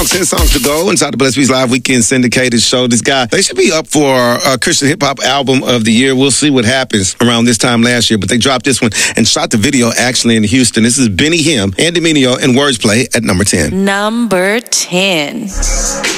songs, 10 songs to go inside the Blessed Beats Live Weekend Syndicated show. This guy, they should be up for Christian Hip Hop Album of the Year. We'll see what happens around this time last year, but they dropped this one and shot the video actually in Houston. This is Benny Hinn, Andy Mineo, and Wordplay at number 10. Number 10.